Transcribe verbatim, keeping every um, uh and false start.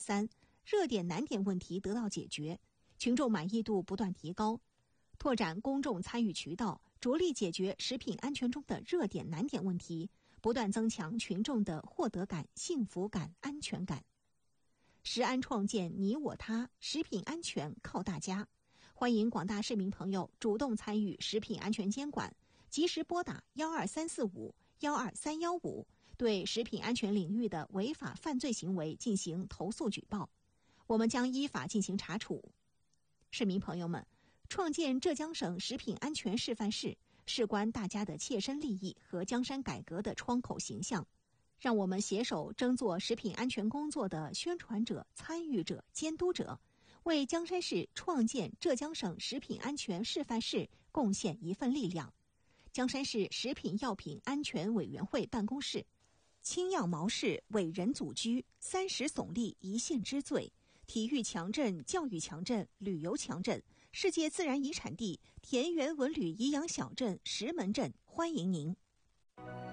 三、热点难点问题得到解决，群众满意度不断提高，拓展公众参与渠道，着力解决食品安全中的热点难点问题，不断增强群众的获得感、幸福感、安全感。食安创建你我他，食品安全靠大家。欢迎广大市民朋友主动参与食品安全监管，及时拨打幺二三四五幺二三幺五，对食品安全领域的违法犯罪行为进行投诉举报，我们将依法进行查处。市民朋友们，创建浙江省食品安全示范市，事关大家的切身利益和江山改革的窗口形象。让我们携手争做食品安全工作的宣传者、参与者、监督者，为江山市创建浙江省食品安全示范市贡献一份力量。江山市食品药品安全委员会办公室，青药毛氏伟人祖居，三十耸立一县之最，体育强镇、教育强镇、旅游强镇，世界自然遗产地田园文旅颐养小镇石门镇，欢迎您。